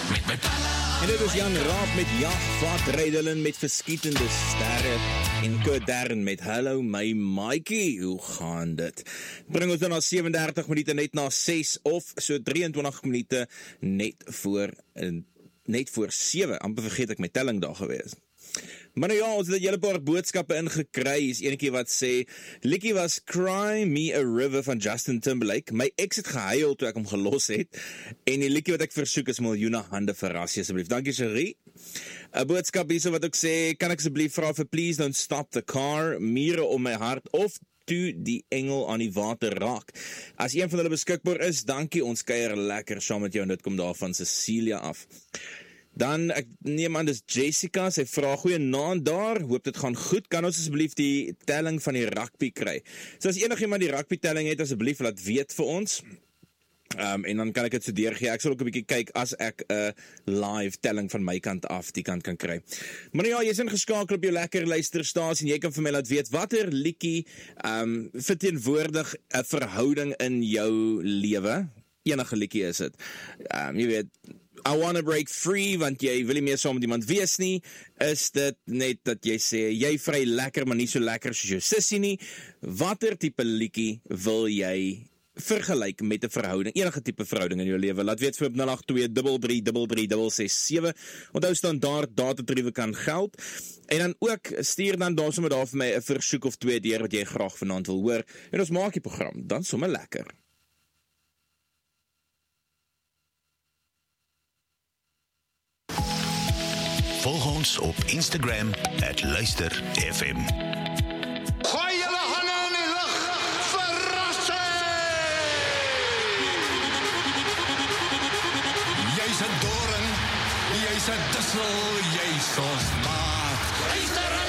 met my pella. En dit is Jan Raap met Jag, Vat Rydelen met Verskietende Sterre en Kurt Darren met Hallo my Maatjie. Hoe gaan dit? Bring ons dan na 37 minute net na 6 of so 23 minute net voor 7. Amper vergeet ek my telling daar gewees. Maar nou ja, ons het julle paar boodskappe ingekry. Is enetjie wat sê, liedjie was Cry Me a River van Justin Timberlake. My ex het gehuil toe ek hom gelos het. En die liedjie wat ek versoek is Miljoene Hande Verras asseblief. Dankie Cherie. 'n boodskap hierso wat ek sê, kan ek asseblief vra vir Please Don't Stop the Car, Mure om my hart of Toe die engel aan die water raak. As een van hulle beskikbaar is, dankie, ons kuier lekker saam met jou en dit kom daar van Cecilia af. Dan, ek neem aan, dis Jessica, sy vra goeie naam daar, hoop dit gaan goed, kan ons asseblief die telling van die rugby kry? So as enigiemand die rugby telling het, asseblief laat weet vir ons, en dan kan ek dit so deurgee, ek sal ook 'n bietjie kyk as ek 'n live telling van my kant af, die kant kan kry. Maar ja, jy's ingeskakel op jou lekker luisterstasie, en jy kan vir my laat weet, watter liedjie verteenwoordig 'n verhouding in jou lewe? Enige liedjie is dit. Jy weet, I wanna break free, want jy wil nie meer saam met iemand wees nie, is dit net dat jy sê, jy vry lekker, maar nie so lekker soos jou sissie nie. Watter tipe liedjie wil jy vergelyk met 'n verhouding, enige tipe verhouding in jou lewe? Laat weet vir 08233336667. Onthou standaard datatariewe kan geld. En dan ook, stuur dan daar sommer daar vir my 'n versoek of twee deur wat jy graag vanaand wil hoor. En ons maak die program dan sommer lekker. Volg ons op Instagram @luisterfm. Gooi julle hande in die lug, verrassing! Jy's 'n doring, jy's 'n dussel, jy's ons maat. Luister